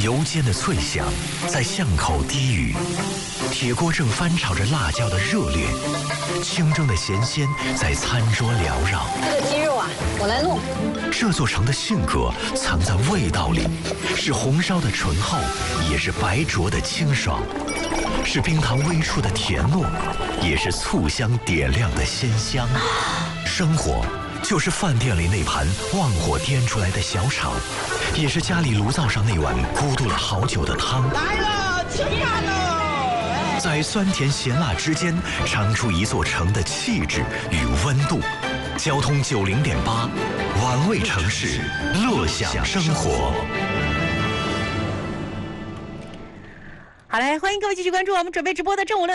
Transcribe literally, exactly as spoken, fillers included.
油煎的脆香在巷口低语，铁锅正翻炒着辣椒的热烈，清蒸的咸鲜在餐桌缭绕。 这个鸡肉啊，我来弄。 这座城的性格藏在味道里，是红烧的醇厚，也是白灼的清爽，是冰糖微触的甜糯，也是醋香点亮的鲜香。生活就是饭店里那盘旺火颠出来的小炒，也是家里炉灶上那碗咕嘟了好久的汤。 来了，吃饭了！ 在酸甜咸辣之间，尝出一座城的气质与温度。交通九零点八，玩味城市，乐享生活。 好嘞，欢迎各位继续关注我们准备直播的正午六。